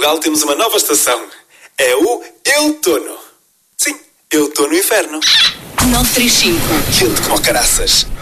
Portugal temos uma nova estação. É o Outono. Sim, eu estou no inferno. 935. Quente como caraças.